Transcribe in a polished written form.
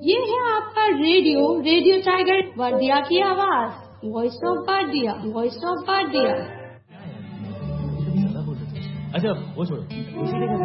ये है आपका रेडियो टाइगर वादिया की आवाज, voice of Wadia, voice of वादिया। अच्छा वो छोड़ो,